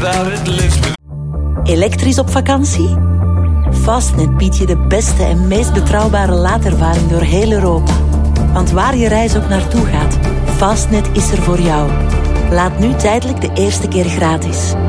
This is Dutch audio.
without it lives me. Elektrisch op vakantie? Fastnet biedt je de beste en meest betrouwbare laadervaring door heel Europa. Want waar je reis ook naartoe gaat, Fastnet is er voor jou. Laat nu tijdelijk de eerste keer gratis.